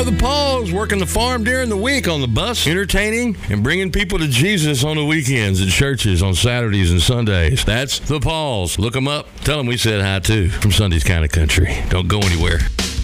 are the Pauls, working the farm during the week on the bus, entertaining and bringing people to Jesus on the weekends at churches on Saturdays and Sundays. That's the Pauls. Look them up. Tell them we said hi too from Sunday's Kind of Country. Don't go anywhere.